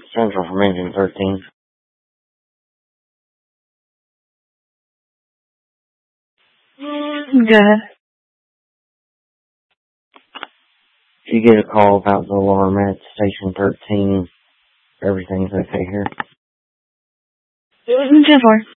Central from Engine 13. Good. If you get a call about the alarm at Station 13, everything's okay here. 10-4.